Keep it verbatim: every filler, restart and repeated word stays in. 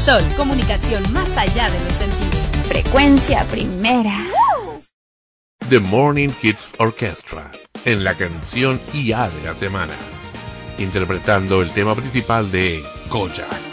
Sol, comunicación más allá de los sentidos. Frecuencia primera. The Morning Hits Orchestra, en la canción I A de la semana, interpretando el tema principal de Kojak.